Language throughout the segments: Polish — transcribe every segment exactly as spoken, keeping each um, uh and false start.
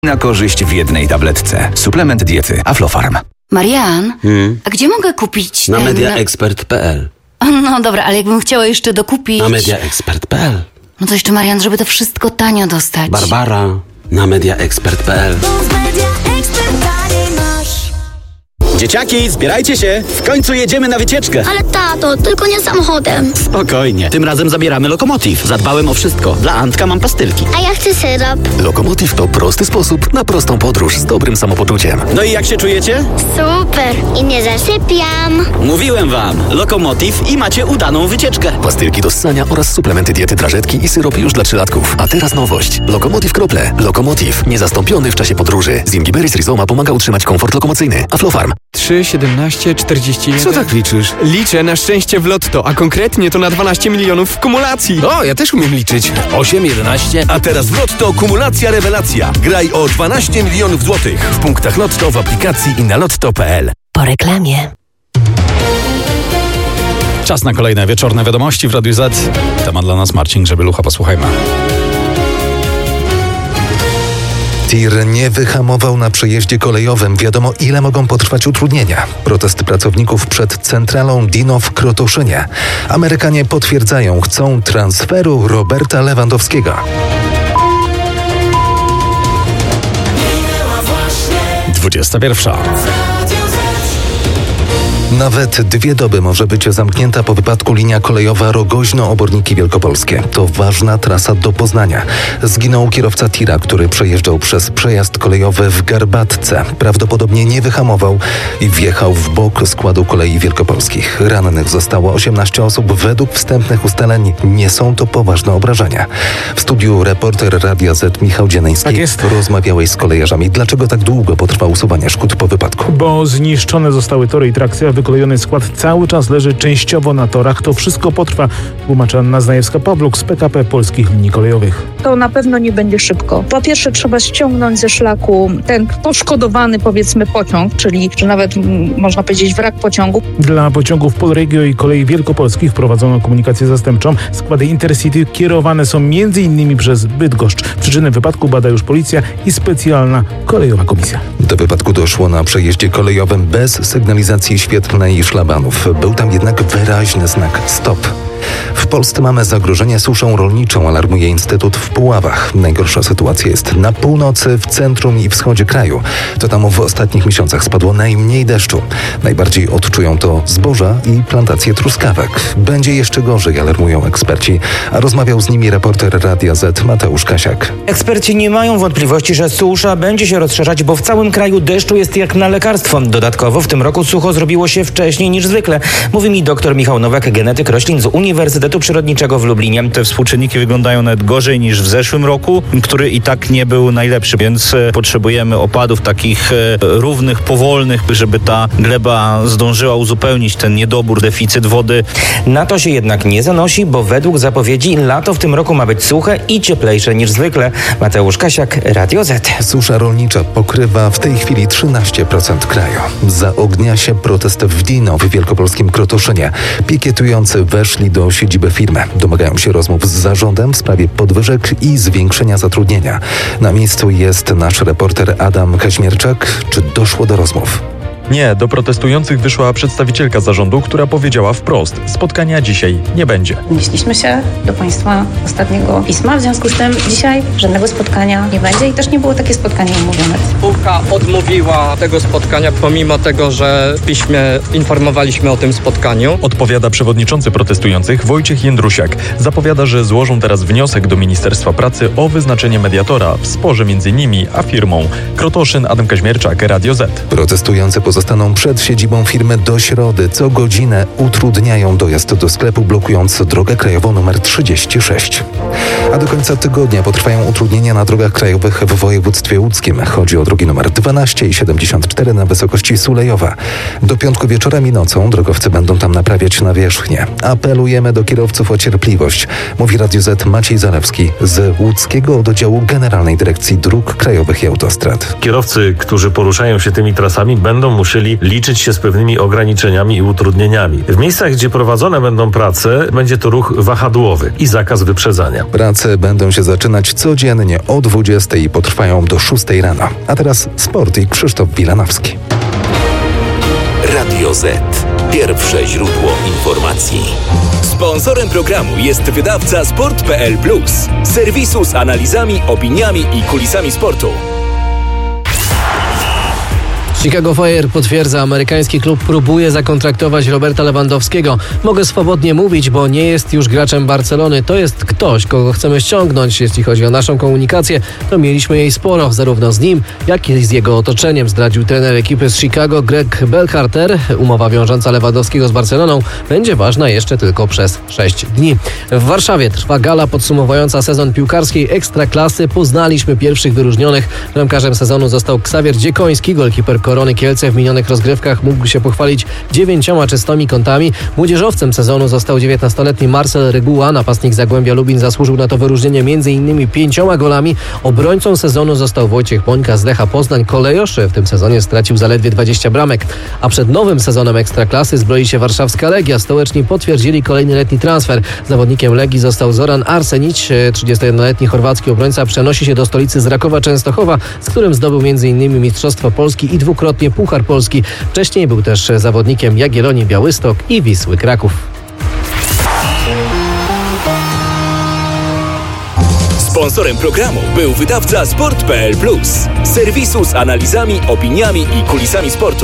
Na korzyść w jednej tabletce. Suplement diety Aflofarm. Marian, Hmm? a gdzie mogę kupić Na ten... mediaexpert kropka p l. No dobra, ale jakbym chciała jeszcze dokupić... Na mediaexpert kropka p l. No to jeszcze, Marian, żeby to wszystko tanio dostać. Barbara na mediaexpert kropka p l. Dzieciaki, zbierajcie się! W końcu jedziemy na wycieczkę! Ale tato, tylko nie samochodem. Spokojnie, tym razem zabieramy Lokomotiv. Zadbałem o wszystko. Dla Antka mam pastylki. A ja chcę syrop. Lokomotiv to prosty sposób na prostą podróż z dobrym samopoczuciem. No i jak się czujecie? Super. I nie zasypiam. Mówiłem wam, Lokomotiv i macie udaną wycieczkę. Pastylki do ssania oraz suplementy diety drażetki i syrop już dla trzylatków. A teraz nowość. Lokomotiv krople. Lokomotiv. Niezastąpiony w czasie podróży. Zingiberry Rizoma pomaga utrzymać komfort lokomocyjny. Aflofarm. trzy, siedemnaście, czterdzieści jeden. Co tak liczysz? Liczę na szczęście w lotto, a konkretnie to na dwanaście milionów w kumulacji. O, ja też umiem liczyć. osiem, jedenaście. A teraz w Lotto kumulacja rewelacja. Graj o dwanaście milionów złotych w punktach Lotto, w aplikacji i na lotto kropka p l. Po reklamie. Czas na kolejne wieczorne wiadomości w Radiu Z. Temat dla nas Marcin Grzebielucha, posłuchajmy. TIR nie wyhamował na przejeździe kolejowym. Wiadomo, ile mogą potrwać utrudnienia. Protest pracowników przed centralą Dino w Krotoszynie. Amerykanie potwierdzają, chcą transferu Roberta Lewandowskiego. dwudziesta pierwsza. Nawet dwie doby może być zamknięta po wypadku linia kolejowa Rogoźno-Oborniki Wielkopolskie. To ważna trasa do Poznania. Zginął kierowca tira, który przejeżdżał przez przejazd kolejowy w Garbatce. Prawdopodobnie nie wyhamował i wjechał w bok składu kolei wielkopolskich. Rannych zostało osiemnaście osób. Według wstępnych ustaleń nie są to poważne obrażenia. W studiu reporter Radia Z Michał Dzieleński. Tak jest. Rozmawiałeś z kolejarzami. Dlaczego tak długo potrwa usuwanie szkód po wypadku? Bo zniszczone zostały tory i trakcja. Wykolejony skład cały czas leży częściowo na torach. To wszystko potrwa, tłumaczy Anna Znajewska-Pawluk z P K P Polskich Linii Kolejowych. To na pewno nie będzie szybko. Po pierwsze trzeba ściągnąć ze szlaku ten poszkodowany, powiedzmy, pociąg, czyli że nawet m, można powiedzieć wrak pociągu. Dla pociągów Polregio i Kolei Wielkopolskich wprowadzono komunikację zastępczą. Składy Intercity kierowane są między innymi przez Bydgoszcz. Przyczynę wypadku bada już policja i specjalna kolejowa komisja. Do wypadku doszło na przejeździe kolejowym bez sygnalizacji świetlnej i szlabanów. Był tam jednak wyraźny znak stop. W Polsce mamy zagrożenie suszą rolniczą, alarmuje Instytut w Puławach. Najgorsza sytuacja jest na północy, w centrum i wschodzie kraju. To tam w ostatnich miesiącach spadło najmniej deszczu. Najbardziej odczują to zboża i plantacje truskawek. Będzie jeszcze gorzej, alarmują eksperci, a rozmawiał z nimi reporter Radia Z Mateusz Kasiak. Eksperci nie mają wątpliwości, że susza będzie się rozszerzać, bo w całym kraju deszczu jest jak na lekarstwo. Dodatkowo w tym roku sucho zrobiło się wcześniej niż zwykle. Mówi mi dr Michał Nowak, genetyk roślin z Uniwersytetu Przyrodniczego w Lublinie. Te współczynniki wyglądają nawet gorzej niż w zeszłym roku, który i tak nie był najlepszy, więc potrzebujemy opadów takich równych, powolnych, żeby ta gleba zdążyła uzupełnić ten niedobór, deficyt wody. Na to się jednak nie zanosi, bo według zapowiedzi lato w tym roku ma być suche i cieplejsze niż zwykle. Mateusz Kasiak, Radio Z. Susza rolnicza pokrywa w tej chwili trzynaście procent kraju. Zaognia się protest w Dino w wielkopolskim Krotoszynie. Pikietujący weszli do siedziby firmy. Domagają się rozmów z zarządem w sprawie podwyżek i zwiększenia zatrudnienia. Na miejscu jest nasz reporter Adam Kaźmierczak. Czy doszło do rozmów? Nie, do protestujących wyszła przedstawicielka zarządu, która powiedziała wprost: spotkania dzisiaj nie będzie. Odnieśliśmy się do Państwa ostatniego pisma, w związku z tym dzisiaj żadnego spotkania nie będzie i też nie było takie spotkanie umówione. Spółka odmówiła tego spotkania, pomimo tego, że w piśmie informowaliśmy o tym spotkaniu. Odpowiada przewodniczący protestujących Wojciech Jędrusiak. Zapowiada, że złożą teraz wniosek do Ministerstwa Pracy o wyznaczenie mediatora w sporze między nimi a firmą. Krotoszyn, Adam Kaźmierczak, Radio Z. Protestujący pozostaną przed siedzibą firmy do środy. Co godzinę utrudniają dojazd do sklepu, blokując drogę krajową nr trzydzieści sześć. A do końca tygodnia potrwają utrudnienia na drogach krajowych w województwie łódzkim. Chodzi o drogi nr dwanaście i siedemdziesiąt cztery na wysokości Sulejowa. Do piątku wieczorem i nocą drogowcy będą tam naprawiać nawierzchnię. Apelujemy do kierowców o cierpliwość, mówi Radio Z Maciej Zalewski z łódzkiego oddziału Generalnej Dyrekcji Dróg Krajowych i Autostrad. Kierowcy, którzy poruszają się tymi trasami, będą musieli liczyć się z pewnymi ograniczeniami i utrudnieniami. W miejscach, gdzie prowadzone będą prace, będzie to ruch wahadłowy i zakaz wyprzedzania. Prace będą się zaczynać codziennie o dwudziestej i potrwają do szóstej rano. A teraz sport i Krzysztof Wilanowski. Radio Z. Pierwsze źródło informacji. Sponsorem programu jest wydawca sport kropka p l plus, serwisu z analizami, opiniami i kulisami sportu. Chicago Fire potwierdza, amerykański klub próbuje zakontraktować Roberta Lewandowskiego. Mogę swobodnie mówić, bo nie jest już graczem Barcelony. To jest ktoś, kogo chcemy ściągnąć. Jeśli chodzi o naszą komunikację, to mieliśmy jej sporo, zarówno z nim, jak i z jego otoczeniem, zdradził trener ekipy z Chicago Greg Belharter. Umowa wiążąca Lewandowskiego z Barceloną będzie ważna jeszcze tylko przez sześć dni. W Warszawie trwa gala podsumowująca sezon piłkarskiej Ekstraklasy. Poznaliśmy pierwszych wyróżnionych. Bramkarzem sezonu został Ksawier Dziekoński, golkiper Korony Kielce w minionych rozgrywkach mógł się pochwalić dziewięcioma czystymi kątami. Młodzieżowcem sezonu został dziewiętnastoletni Marcel Reguła. Napastnik Zagłębia Lubin zasłużył na to wyróżnienie m.in. pięcioma golami. Obrońcą sezonu został Wojciech Bońka z Lecha Poznań. Kolejosz w tym sezonie stracił zaledwie dwadzieścia bramek. A przed nowym sezonem Ekstraklasy zbroi się warszawska Legia. Stołeczni potwierdzili kolejny letni transfer. Zawodnikiem Legii został Zoran Arsenić. trzydziestojednoletni chorwacki obrońca przenosi się do stolicy z Rakowa Częstochowa, z którym zdobył m.in. Mistrzostwo Polski i dwukrotnie Puchar Polski. Wcześniej był też zawodnikiem Jagiellonii Białystok i Wisły Kraków. Sponsorem programu był wydawca sport kropka p l plus, serwisu z analizami, opiniami i kulisami sportu.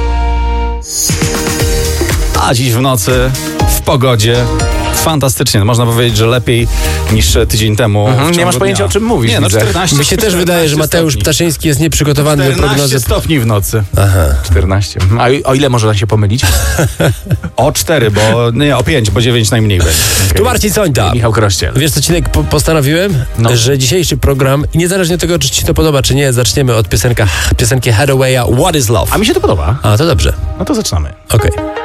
A dziś w nocy, w pogodzie, fantastycznie. Można powiedzieć, że lepiej niż tydzień temu. Mhm, nie masz pojęcia, o czym mówisz. Nie, no czternaście. Mi się też wydaje, że Mateusz stopni. Ptaszyński jest nieprzygotowany do prognozy. czternaście stopni w nocy. Aha. czternaście. A o ile można się pomylić? O cztery, bo nie, o pięć, bo dziewięć najmniej będzie. Okay. Tu Marcin Sońta. Michał Krościel. Wiesz co, Cinek, po- postanowiłem, no. że dzisiejszy program, i niezależnie od tego, czy ci to podoba, czy nie, zaczniemy od piosenka, piosenki Hathawaya What is Love. A mi się to podoba. A, to dobrze. No to zaczynamy. Okej. Okay.